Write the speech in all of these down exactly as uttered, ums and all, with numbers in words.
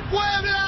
el Puebla.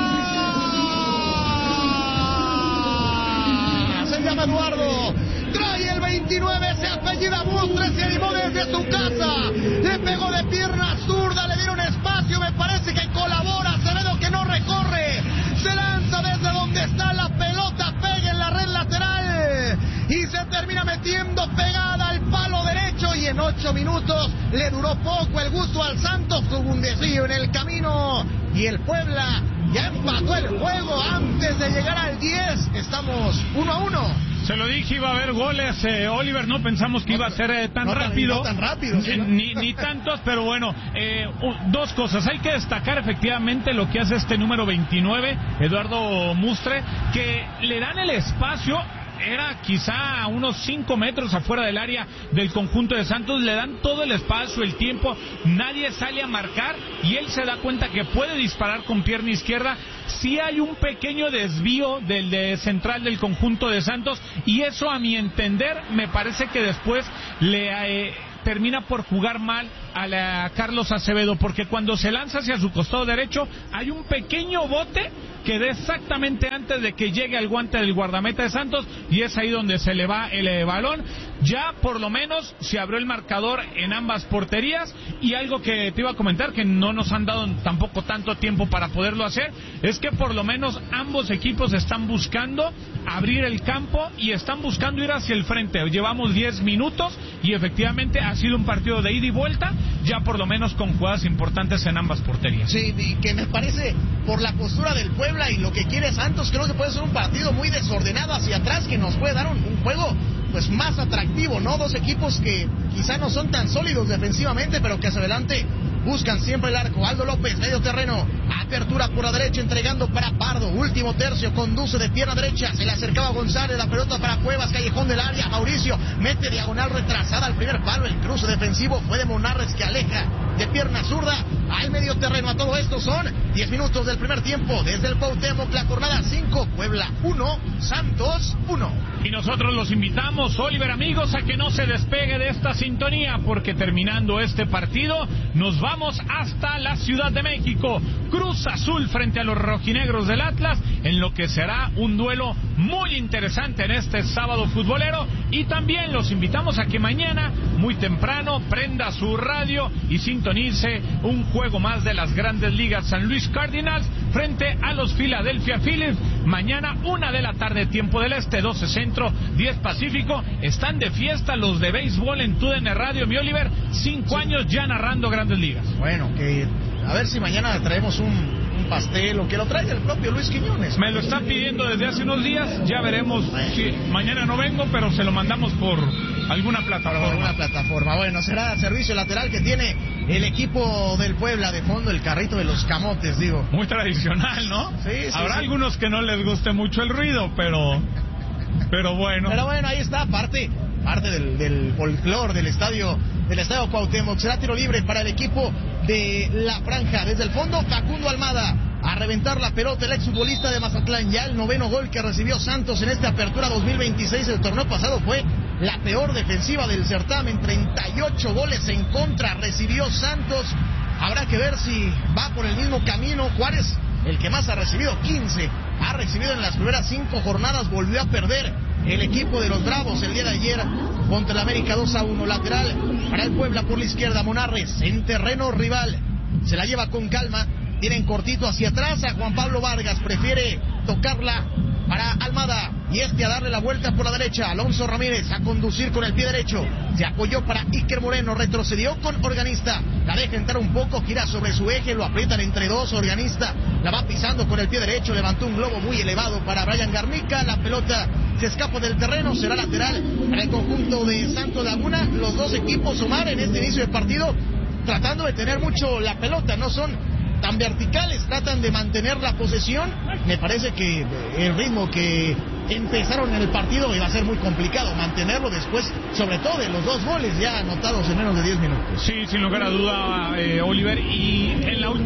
Se llama Eduardo, trae el veintinueve, se apellida Bustres, se animó desde su casa, le pegó de pierna zurda, le dieron espacio, me parece que colabora Acevedo, que no recorre, se lanza desde donde está la pelota, pega en la red lateral y se termina metiendo pegada al palo derecho, y en ocho minutos le duró poco el gusto al Santos, tuvo un desvío en el camino y el Puebla ya empató el juego antes de llegar al diez. Estamos uno a uno. Se lo dije, iba a haber goles, eh, Oliver, no pensamos que no, iba a ser eh, tan no, rápido. No tan rápido, ¿sí, no? Ni, ni tantos, pero bueno, eh, dos cosas. Hay que destacar efectivamente lo que hace este número veintinueve, Eduardo Mustre, que le dan el espacio. Era quizá a unos cinco metros afuera del área del conjunto de Santos, le dan todo el espacio, el tiempo, nadie sale a marcar y él se da cuenta que puede disparar con pierna izquierda. Sí hay un pequeño desvío del de central del conjunto de Santos y eso, a mi entender, me parece que después le... Eh, termina por jugar mal a la Carlos Acevedo, porque cuando se lanza hacia su costado derecho hay un pequeño bote que da exactamente antes de que llegue al guante del guardameta de Santos y es ahí donde se le va el eh, balón. Ya por lo menos se abrió el marcador en ambas porterías, y algo que te iba a comentar, que no nos han dado tampoco tanto tiempo para poderlo hacer, es que por lo menos ambos equipos están buscando abrir el campo y están buscando ir hacia el frente. Llevamos diez minutos y efectivamente ha sido un partido de ida y vuelta, ya por lo menos con jugadas importantes en ambas porterías. Sí, y que me parece, por la postura del Puebla y lo que quiere Santos, creo que puede ser un partido muy desordenado hacia atrás, que nos puede dar un, un juego pues más atractivo, ¿no? Dos equipos que quizá no son tan sólidos defensivamente, pero que hacia adelante buscan siempre el arco. Aldo López, medio terreno, apertura por la derecha, entregando para Pardo, último tercio, conduce de pierna derecha, se le acercaba a González, la pelota para Cuevas, callejón del área, Mauricio mete diagonal retrasada al primer palo, el cruce defensivo fue de Monarres, que aleja de pierna zurda al medio terreno. A todo esto son diez minutos del primer tiempo, desde el Cuauhtémoc, la jornada cinco, Puebla uno, Santos uno. Y nosotros los invitamos, Oliver, amigos, a que no se despegue de esta sintonía, porque terminando este partido nos vamos hasta la Ciudad de México. Cruz Azul frente a los rojinegros del Atlas, en lo que será un duelo muy interesante en este sábado futbolero. Y también los invitamos a que mañana, muy temprano, prenda su radio y sintonice un juego más de las Grandes Ligas. San Luis Cardinals frente a los Philadelphia Phillies. Mañana, una de la tarde, tiempo del este, doce centro, diez pacífico. Están de fiesta los de béisbol en Tu D N Radio, mi Oliver. Cinco sí. años ya narrando Grandes Ligas. Bueno, que a ver si mañana traemos un, un pastel o que lo traiga el propio Luis Quiñones. Me lo está pidiendo desde hace unos días. Ya veremos si mañana no vengo, pero se lo mandamos por alguna plataforma. Por alguna plataforma. Bueno, será servicio lateral que tiene el equipo del Puebla, de fondo el carrito de los camotes, digo. Muy tradicional, ¿no? Sí, sí. Habrá sí. algunos que no les guste mucho el ruido, pero pero bueno. Pero bueno, ahí está, parte parte del, del folclore del estadio del estadio Cuauhtémoc. Será tiro libre para el equipo de la franja. Desde el fondo, Facundo Almada a reventar la pelota, el exfutbolista de Mazatlán. Ya el noveno gol que recibió Santos en esta apertura dos mil veintiséis. El torneo pasado fue la peor defensiva del certamen, treinta y ocho goles en contra recibió Santos. Habrá que ver si va por el mismo camino. Juárez, el que más ha recibido, quince ha recibido en las primeras cinco jornadas. Volvió a perder el equipo de los Bravos el día de ayer contra el América, dos a uno. Lateral para el Puebla por la izquierda, Monarres en terreno rival, se la lleva con calma, tienen cortito hacia atrás a Juan Pablo Vargas, prefiere tocarla para Almada y este a darle la vuelta por la derecha. Alonso Ramírez a conducir con el pie derecho, se apoyó para Iker Moreno, retrocedió con Organista, la deja entrar un poco, gira sobre su eje, lo aprietan entre dos. Organista la va pisando con el pie derecho, levantó un globo muy elevado para Brian Garnica, la pelota se escapa del terreno, será lateral para el conjunto de Santos Laguna. Los dos equipos, Omar, en este inicio de partido tratando de tener mucho la pelota, no son tan verticales, tratan de mantener la posesión. Me parece que el ritmo que empezaron en el partido iba a ser muy complicado mantenerlo después, sobre todo de los dos goles ya anotados en menos de diez minutos. Sí, sin lugar a duda, eh, Oliver, y en la última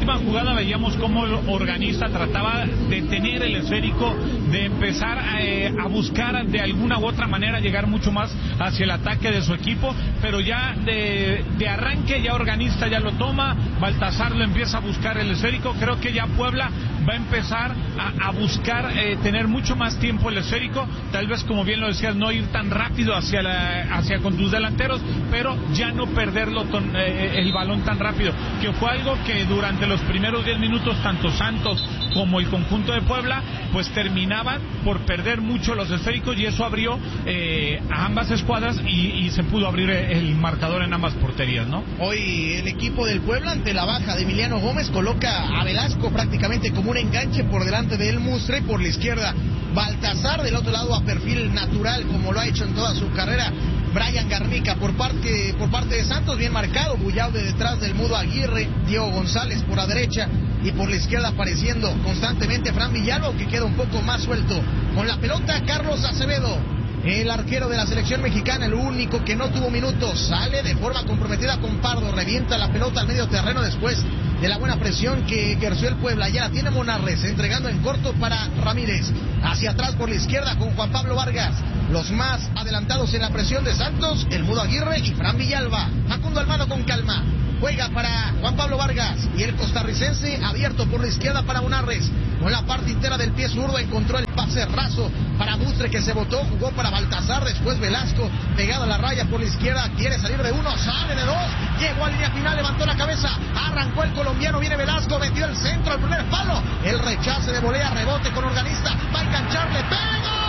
última jugada veíamos cómo el Organista trataba de tener el esférico, de empezar a, eh, a buscar de alguna u otra manera llegar mucho más hacia el ataque de su equipo, pero ya de, de arranque ya Organista ya lo toma, Baltazar lo empieza a buscar el esférico. Creo que ya Puebla va a empezar a, a buscar eh, tener mucho más tiempo el esférico, tal vez como bien lo decías, no ir tan rápido hacia la, hacia con tus delanteros, pero ya no perderlo con, eh, el balón tan rápido, que fue algo que durante los primeros diez minutos tanto Santos como el conjunto de Puebla pues terminaban por perder mucho los esféricos, y eso abrió eh, a ambas escuadras y, y se pudo abrir el marcador en ambas porterías, ¿no? Hoy el equipo del Puebla, ante la baja de Emiliano Gómez, coloca a Velasco prácticamente como un enganche por delante de El Mustre, y por la izquierda Baltazar, del otro lado a perfil natural como lo ha hecho en toda su carrera Brian Garnica. Por parte, por parte de Santos, bien marcado Bullaude detrás del Mudo Aguirre, Diego González por la derecha, y por la izquierda apareciendo constantemente Fran Villalba, que queda un poco más suelto con la pelota. Carlos Acevedo, el arquero de la selección mexicana, el único que no tuvo minutos, sale de forma comprometida con Pardo, revienta la pelota al medio terreno después de la buena presión que ejerció el Puebla. Ya la tiene Monarres, entregando en corto para Ramírez, hacia atrás por la izquierda con Juan Pablo Vargas. Los más adelantados en la presión de Santos, el Mudo Aguirre y Fran Villalba. Facundo Almada con calma, juega para Juan Pablo Vargas, y el costarricense abierto por la izquierda para Monarres. Con la parte entera del pie zurdo encontró el pase raso para Mustre, que se botó, jugó para Baltazar, después Velasco pegado a la raya por la izquierda, quiere salir de uno, sale de dos, llegó a línea final, levantó la cabeza, arrancó el colombiano, viene Velasco, metió el centro al primer palo, el rechace de volea, rebote con Organista, va a engancharle, pega,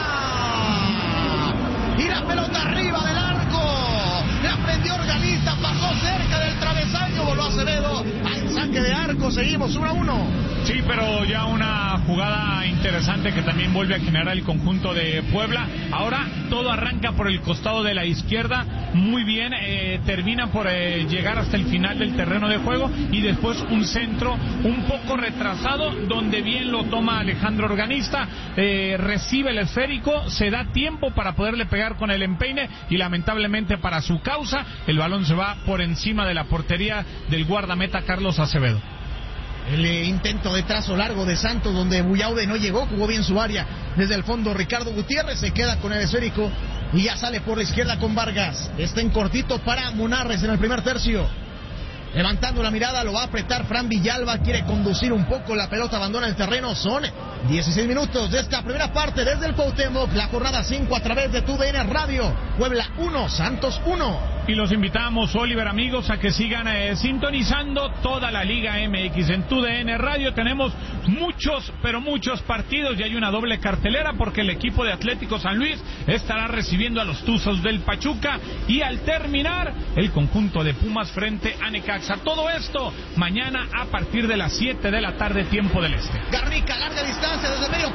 y la pelota arriba del arco, la prendió Organista, pasó cerca del travesaño, voló Acevedo al saque de arco. Seguimos uno a uno. Sí, pero ya una jugada interesante que también vuelve a generar el conjunto de Puebla. Ahora todo arranca por el costado de la izquierda, muy bien, eh, termina por eh, llegar hasta el final del terreno de juego, y después un centro un poco retrasado donde bien lo toma Alejandro Organista, eh, recibe el esférico, se da tiempo para poderle pegar con el empeine, y lamentablemente para su causa el balón se va por encima de la portería del guardameta Carlos Acevedo. El eh, intento de trazo largo de Santos, donde Bullaude no llegó, jugó bien su área desde el fondo. Ricardo Gutiérrez se queda con el esférico y ya sale por la izquierda con Vargas. Está en cortito para Monarres en el primer tercio. Levantando la mirada, lo va a apretar Fran Villalba, quiere conducir un poco, la pelota abandona el terreno. Son dieciséis minutos de esta primera parte desde el Cuauhtémoc, la jornada cinco a través de tu D N Radio. Puebla uno, Santos uno. Y los invitamos, Oliver, amigos, a que sigan eh, sintonizando toda la Liga M X. En tu D N Radio tenemos muchos, pero muchos partidos, y hay una doble cartelera porque el equipo de Atlético San Luis estará recibiendo a los Tuzos del Pachuca, y al terminar el conjunto de Pumas frente a Necaxa. Todo esto mañana a partir de las siete de la tarde, tiempo del este. Garnica, larga distancia desde el medio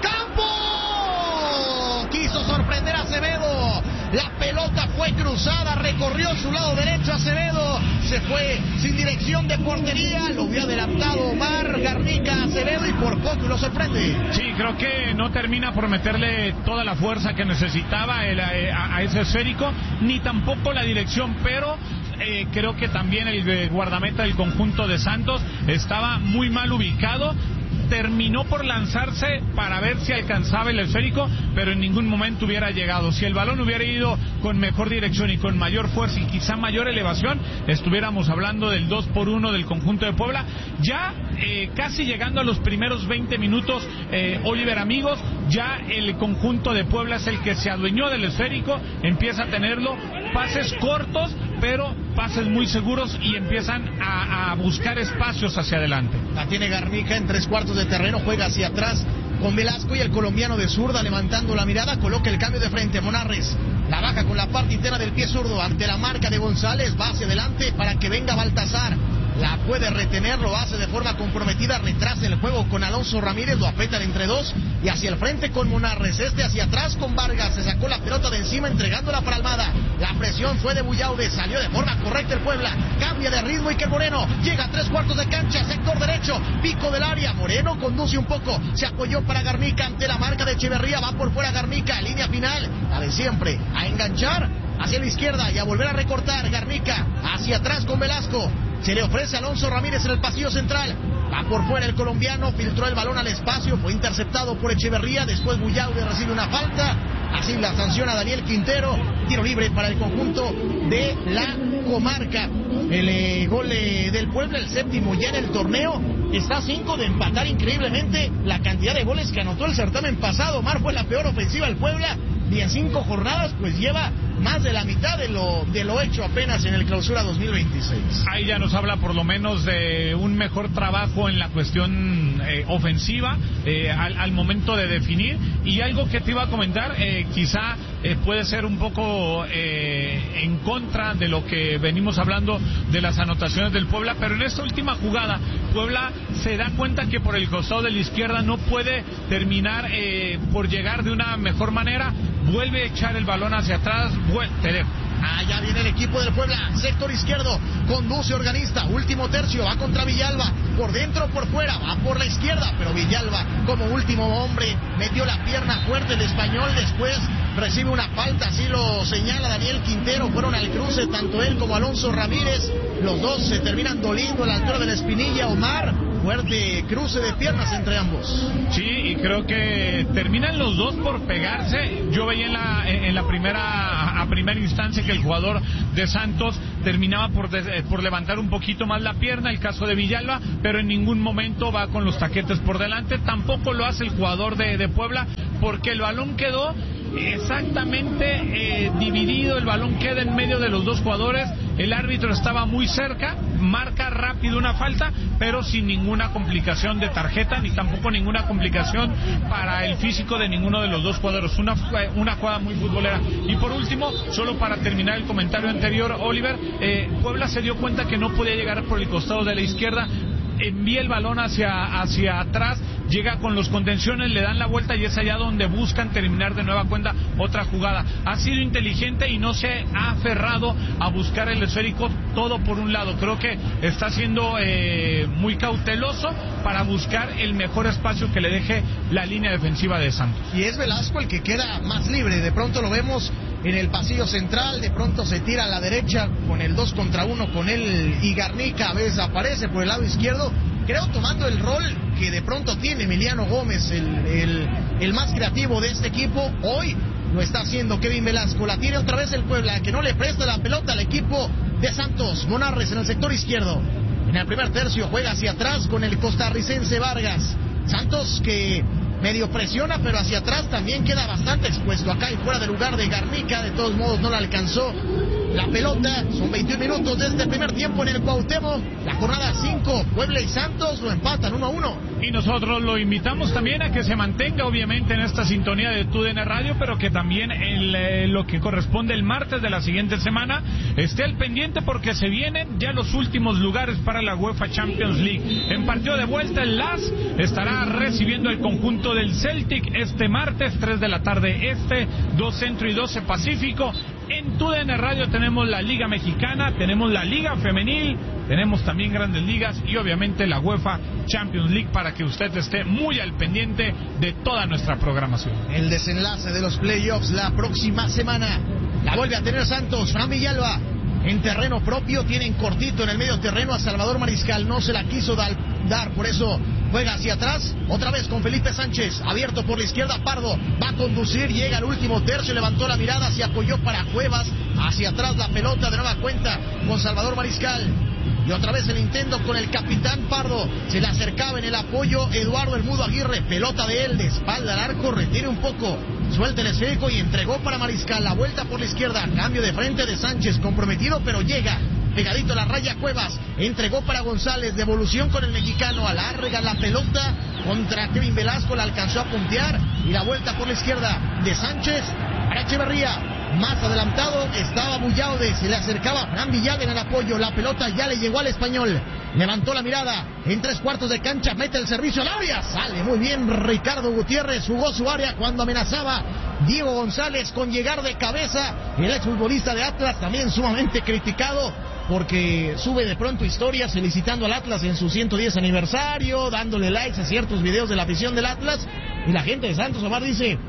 campo, quiso sorprender a Acevedo, la pelota fue cruzada, recorrió su lado derecho Acevedo, se fue sin dirección de portería, lo vio adelantado Omar Garnica Acevedo, y por poco lo sorprende. Sí, creo que no termina por meterle toda la fuerza que necesitaba el, a, a ese esférico, ni tampoco la dirección, pero eh, creo que también el guardameta del conjunto de Santos estaba muy mal ubicado. Terminó por lanzarse para ver si alcanzaba el esférico, pero en ningún momento hubiera llegado. Si el balón hubiera ido con mejor dirección y con mayor fuerza y quizá mayor elevación, estuviéramos hablando del dos por uno del conjunto de Puebla. Ya eh, casi llegando a los primeros veinte minutos, eh, Oliver, amigos, ya el conjunto de Puebla es el que se adueñó del esférico, empieza a tenerlo, pases cortos, pero pases muy seguros, y empiezan a, a buscar espacios hacia adelante. La tiene Garnica en tres cuartos de terreno, juega hacia atrás con Velasco, y el colombiano de zurda, levantando la mirada, coloca el cambio de frente. Monarres la baja con la parte entera del pie zurdo ante la marca de González, va hacia adelante para que venga Baltazar, la puede retener, lo hace de forma comprometida, retrasa el juego con Alonso Ramírez, lo apretan entre dos, y hacia el frente con Monarres, este hacia atrás con Vargas, se sacó la pelota de encima entregándola para Almada, la presión fue de Bullaude, salió de forma correcta el Puebla, cambia de ritmo, y que Moreno llega a tres cuartos de cancha, sector derecho, pico del área, Moreno conduce un poco, se apoyó para Garnica ante la marca de Echeverría, va por fuera Garnica, línea final, la de siempre, a enganchar hacia la izquierda y a volver a recortar. Garnica hacia atrás con Velasco, Se le ofrece a Alonso Ramírez en el pasillo central. Va por fuera el colombiano, filtró el balón al espacio, fue interceptado por Echeverría, después Buyaude recibe una falta, así la sanciona Daniel Quintero, tiro libre para el conjunto de la comarca. El eh, gol eh, del Puebla, el séptimo ya en el torneo, está a cinco de empatar increíblemente la cantidad de goles que anotó el certamen pasado. Omar, fue la peor ofensiva del Puebla y en cinco jornadas pues lleva más de la mitad de lo de lo hecho apenas en el Clausura dos mil veintiséis. Ahí ya nos habla por lo menos de un mejor trabajo en la cuestión eh, ofensiva eh, al, al momento de definir. Y algo que te iba a comentar, eh, quizá eh, puede ser un poco eh, en contra de lo que venimos hablando de las anotaciones del Puebla, pero en esta última jugada Puebla se da cuenta que por el costado de la izquierda no puede terminar eh, por llegar de una mejor manera, vuelve a echar el balón hacia atrás. Te dejo. Allá viene el equipo del Puebla, sector izquierdo, conduce Organista, último tercio, va contra Villalba, por dentro, por fuera, va por la izquierda, pero Villalba como último hombre metió la pierna fuerte el español, después recibe una falta, así lo señala Daniel Quintero, fueron al cruce tanto él como Alonso Ramírez, los dos se terminan doliendo a la altura de la espinilla. Omar, fuerte cruce de piernas entre ambos. Sí, y creo que terminan los dos por pegarse. Yo veía en la en la primera a primera instancia que el jugador de Santos terminaba por de, por levantar un poquito más la pierna, el caso de Villalba, pero en ningún momento va con los taquetes por delante. Tampoco lo hace el jugador de, de Puebla, porque el balón quedó exactamente eh, dividido, el balón queda en medio de los dos jugadores, el árbitro estaba muy cerca, marca rápido una falta, pero sin ninguna complicación de tarjeta, ni tampoco ninguna complicación para el físico de ninguno de los dos jugadores, una, una jugada muy futbolera. Y por último, solo para terminar el comentario anterior, Oliver, eh, Puebla se dio cuenta que no podía llegar por el costado de la izquierda, envía el balón hacia, hacia atrás, llega con los contenciones, le dan la vuelta y es allá donde buscan terminar de nueva cuenta otra jugada. Ha sido inteligente y no se ha aferrado a buscar el esférico todo por un lado. Creo que está siendo eh, muy cauteloso para buscar el mejor espacio que le deje la línea defensiva de Santos. Y es Velasco el que queda más libre, de pronto lo vemos en el pasillo central, de pronto se tira a la derecha con el dos contra uno con él y Garnica a veces aparece por el lado izquierdo, creo tomando el rol que de pronto tiene Emiliano Gómez, el, el, el más creativo de este equipo. Hoy lo está haciendo Kevin Velasco, la tiene otra vez el Puebla, que no le presta la pelota al equipo de Santos. Monarres en el sector izquierdo, en el primer tercio juega hacia atrás con el costarricense Vargas. Santos que medio presiona, pero hacia atrás también queda bastante expuesto. Acá y fuera de lugar de Garnica, de todos modos no la alcanzó la pelota. Son veintiún minutos de este primer tiempo en el Cuauhtémoc. La jornada cinco, Puebla y Santos lo empatan uno a uno. Y nosotros lo invitamos también a que se mantenga obviamente en esta sintonía de T U D N Radio, pero que también en eh, lo que corresponde el martes de la siguiente semana esté al pendiente, porque se vienen ya los últimos lugares para la UEFA Champions League. En partido de vuelta, el L A S estará recibiendo el conjunto del Celtic este martes, tres de la tarde este, dos centro y doce pacífico. En T U D N Radio tenemos la Liga Mexicana, tenemos la Liga Femenil, tenemos también Grandes Ligas y obviamente la UEFA Champions League, para que usted esté muy al pendiente de toda nuestra programación. El desenlace de los playoffs la próxima semana la vuelve a tener Santos. Fran Villalba en terreno propio, tienen cortito en el medio terreno a Salvador Mariscal, no se la quiso dar, dar por eso juega hacia atrás, otra vez con Felipe Sánchez, abierto por la izquierda, Pardo va a conducir, llega al último tercio, levantó la mirada, se apoyó para Cuevas, hacia atrás la pelota de nueva cuenta con Salvador Mariscal. Y otra vez el intento con el capitán Pardo, se le acercaba en el apoyo Eduardo El Mudo Aguirre, pelota de él, de espalda al arco, retire un poco, suelta el esférico y entregó para Mariscal, la vuelta por la izquierda, cambio de frente de Sánchez, comprometido pero llega, pegadito a la raya Cuevas, entregó para González, devolución con el mexicano, alarga la pelota contra Kevin Velasco, la alcanzó a puntear y la vuelta por la izquierda de Sánchez para Echeverría. Más adelantado estaba Buyaude, se le acercaba Fran Villalba en el apoyo, la pelota ya le llegó al español, levantó la mirada, en tres cuartos de cancha, mete el servicio al área, sale muy bien Ricardo Gutiérrez, jugó su área cuando amenazaba Diego González con llegar de cabeza, el exfutbolista de Atlas, también sumamente criticado, porque sube de pronto historias felicitando al Atlas en su ciento diez aniversario, dándole likes a ciertos videos de la afición del Atlas, y la gente de Santos, Omar, dice: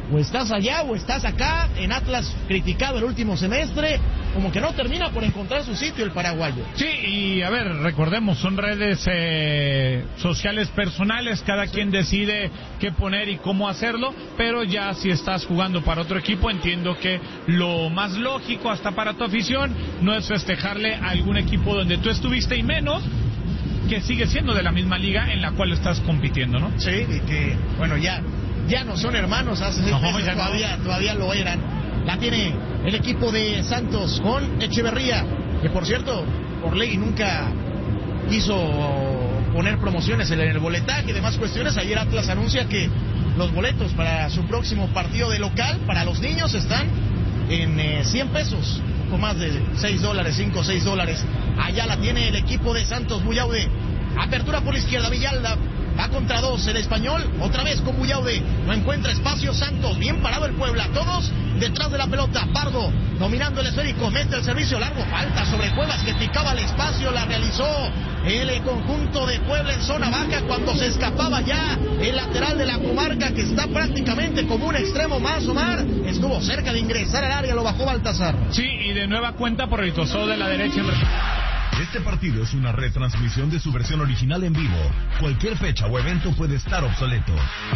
o estás allá o estás acá. En Atlas, criticado el último semestre, como que no termina por encontrar su sitio el paraguayo. Sí, y a ver, recordemos, son redes eh, sociales personales, cada quien decide qué poner y cómo hacerlo, pero ya si estás jugando para otro equipo, entiendo que lo más lógico hasta para tu afición no es festejarle a algún equipo donde tú estuviste, y menos que sigue siendo de la misma liga en la cual estás compitiendo, ¿no? Sí, y que, bueno, ya ya no son hermanos, hace seis no, meses ya todavía, no. todavía lo eran. La tiene el equipo de Santos con Echeverría, que por cierto, Orlegui nunca quiso poner promociones en el boletaje y demás cuestiones. Ayer Atlas anuncia que los boletos para su próximo partido de local para los niños están en eh, cien pesos, un poco más de seis dólares, cinco o seis dólares. Allá la tiene el equipo de Santos. Buyaude, apertura por la izquierda, Villalda va contra dos, el Español, otra vez con Buyaude, no encuentra espacio Santos, bien parado el Puebla, todos detrás de la pelota. Pardo dominando el esférico, mete el servicio largo, falta sobre Cuevas que picaba el espacio, la realizó el conjunto de Puebla en zona baja cuando se escapaba ya el lateral de la comarca, que está prácticamente como un extremo más. Omar estuvo cerca de ingresar al área, lo bajó Baltazar. Sí, y de nueva cuenta por el tosó de la derecha. Este partido es una retransmisión de su versión original en vivo. Cualquier fecha o evento puede estar obsoleto.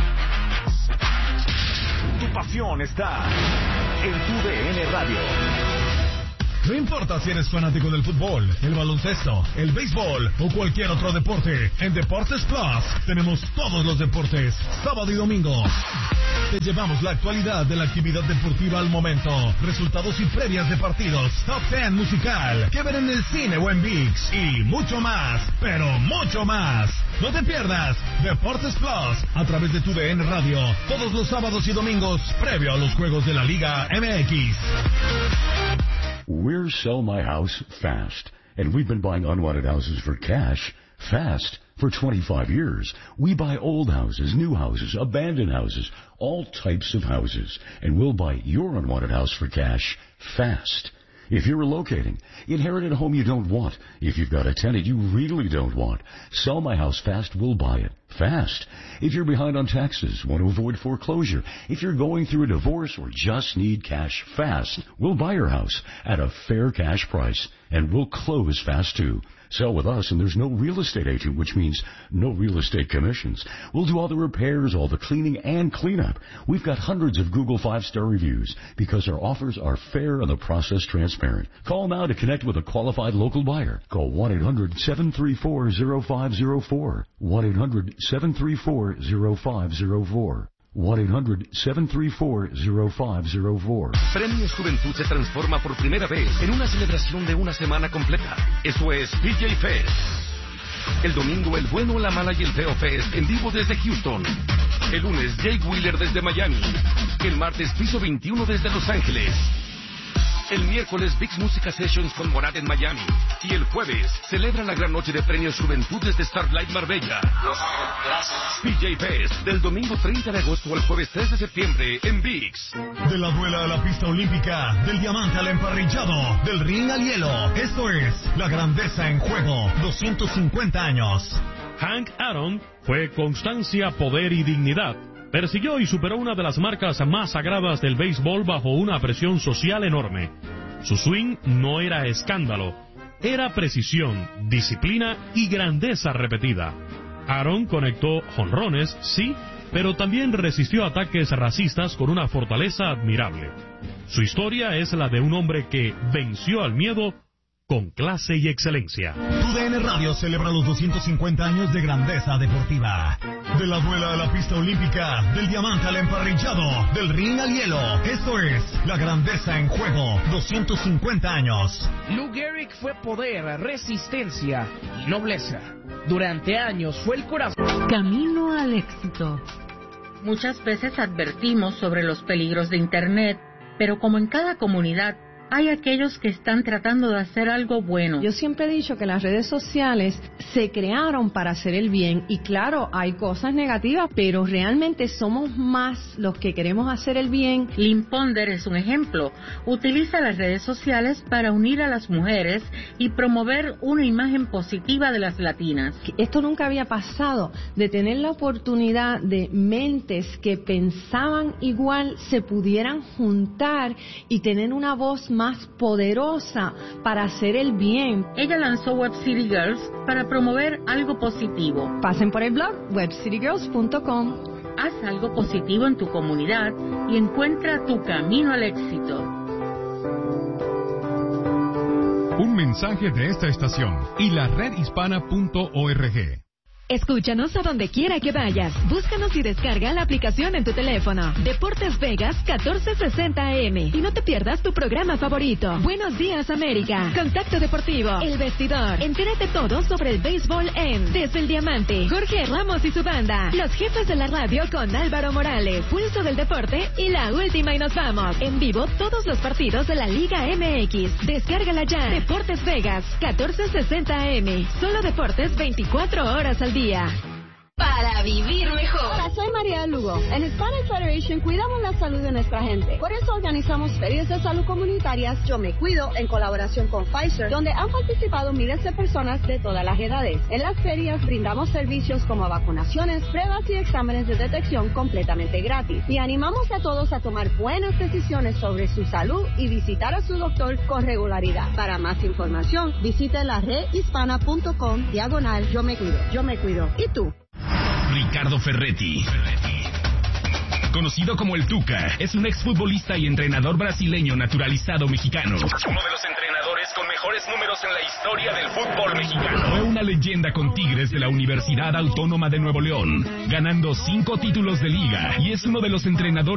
Tu pasión está en tu D N Radio. No importa si eres fanático del fútbol, el baloncesto, el béisbol o cualquier otro deporte, en Deportes Plus tenemos todos los deportes, sábado y domingo. Te llevamos la actualidad de la actividad deportiva al momento, resultados y previas de partidos, top diez musical, que ver en el cine o en ViX, y mucho más, pero mucho más. No te pierdas Deportes Plus a través de tu D N Radio, todos los sábados y domingos, previo a los juegos de la Liga M X. We're Sell My House Fast, and we've been buying unwanted houses for cash fast for twenty-five years. We buy old houses, new houses, abandoned houses, all types of houses, and we'll buy your unwanted house for cash fast. If you're relocating, inherit a home you don't want. If you've got a tenant you really don't want, Sell My House Fast will buy it fast. If you're behind on taxes, want to avoid foreclosure, if you're going through a divorce or just need cash fast, we'll buy your house at a fair cash price, and we'll close fast too. Sell with us, and there's no real estate agent, which means no real estate commissions. We'll do all the repairs, all the cleaning, and cleanup. We've got hundreds of Google five-star reviews because our offers are fair and the process transparent. Call now to connect with a qualified local buyer. Call one eight hundred seven three four zero five zero four. one eight hundred seven three four zero five zero four. one eight hundred seven three four zero five zero four. Premios Juventud se transforma por primera vez en una celebración de una semana completa. Eso es P J Fest. El domingo, el bueno, la mala y el feo Fest en vivo desde Houston. El lunes, Jake Wheeler desde Miami. El martes, Piso veintiuno desde Los Ángeles. El miércoles, Vix Música Sessions con Morat en Miami. Y el jueves, celebra la gran noche de premios Juventud desde Starlight Marbella. P J Fest, del domingo treinta de agosto al jueves tres de septiembre en Vix. De la duela a la pista olímpica, del diamante al emparrillado, del ring al hielo. Esto es La Grandeza en Juego, doscientos cincuenta años. Hank Aaron fue constancia, poder y dignidad. Persiguió y superó una de las marcas más sagradas del béisbol bajo una presión social enorme. Su swing no era escándalo, era precisión, disciplina y grandeza repetida. Aaron conectó jonrones, sí, pero también resistió ataques racistas con una fortaleza admirable. Su historia es la de un hombre que venció al miedo con clase y excelencia. Tu D N Radio celebra los doscientos cincuenta años de grandeza deportiva. De la duela a la pista olímpica, del diamante al emparrillado, del ring al hielo. Esto es La Grandeza en Juego, doscientos cincuenta años. Lou Gehrig fue poder, resistencia y nobleza. Durante años fue el corazón. Camino al éxito. Muchas veces advertimos sobre los peligros de Internet, pero como en cada comunidad, hay aquellos que están tratando de hacer algo bueno. Yo siempre he dicho que las redes sociales se crearon para hacer el bien y claro, hay cosas negativas, pero realmente somos más los que queremos hacer el bien. Lynn Ponder es un ejemplo. Utiliza las redes sociales para unir a las mujeres y promover una imagen positiva de las latinas. Esto nunca había pasado, de tener la oportunidad de mentes que pensaban igual se pudieran juntar y tener una voz más poderosa para hacer el bien. Ella lanzó Web City Girls para promover algo positivo. Pasen por el blog web city girls punto com. Haz algo positivo en tu comunidad y encuentra tu camino al éxito. Un mensaje de esta estación y la red hispana punto org. Escúchanos a donde quiera que vayas. Búscanos y descarga la aplicación en tu teléfono. Deportes Vegas catorce sesenta A M. Y no te pierdas tu programa favorito. Buenos días, América. Contacto Deportivo. El Vestidor. Entérate todo sobre el béisbol en Desde el Diamante. Jorge Ramos y su banda. Los jefes de la radio con Álvaro Morales. Pulso del Deporte y la última y nos vamos. En vivo todos los partidos de la Liga M X. Descárgala ya. Deportes Vegas catorce sesenta A M. Solo deportes veinticuatro horas al día. Para vivir mejor. Hola, soy María Lugo. En Hispanic Federation cuidamos la salud de nuestra gente. Por eso organizamos ferias de salud comunitarias Yo Me Cuido en colaboración con Pfizer, donde han participado miles de personas de todas las edades. En las ferias brindamos servicios como vacunaciones, pruebas y exámenes de detección completamente gratis. Y animamos a todos a tomar buenas decisiones sobre su salud y visitar a su doctor con regularidad. Para más información, visite la red hispana punto com diagonal Yo Me Cuido. Yo Me Cuido. ¿Y tú? Ricardo Ferretti, conocido como el Tuca, es un exfutbolista y entrenador brasileño naturalizado mexicano. Uno de los entrenadores con mejores números en la historia del fútbol mexicano. Fue una leyenda con Tigres de la Universidad Autónoma de Nuevo León, ganando cinco títulos de liga, y es uno de los entrenadores